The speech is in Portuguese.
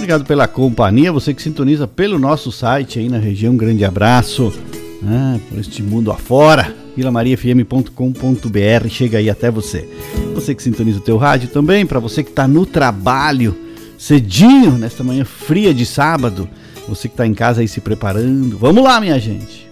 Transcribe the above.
Obrigado pela companhia, você que sintoniza pelo nosso site aí na região, um grande abraço, por este mundo afora, vilamariafm.com.br, chega aí até você. Você que sintoniza o teu rádio também, para você que está no trabalho, cedinho, nesta manhã fria de sábado, você que está em casa aí se preparando, vamos lá minha gente.